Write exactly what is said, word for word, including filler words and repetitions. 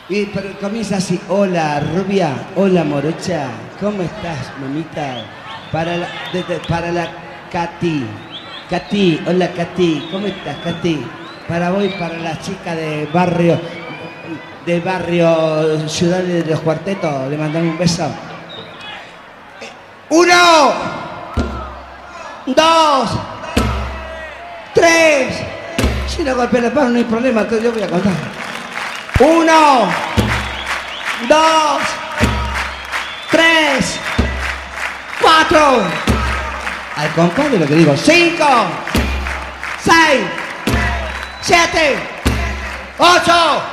Y pero comienza así, hola rubia, hola morocha, ¿cómo estás, mamita? Para la, de, de, para la Katy, Katy, hola Katy, ¿cómo estás, Katy? Para voy para la chica de barrio, de barrio Ciudad de los Cuartetos, le mandamos un beso. Uno, dos, tres. Si no golpea la mano no hay problema, entonces yo voy a contar. Uno, dos, tres, cuatro. Al compás de lo que digo. Cinco, seis, siete, ocho.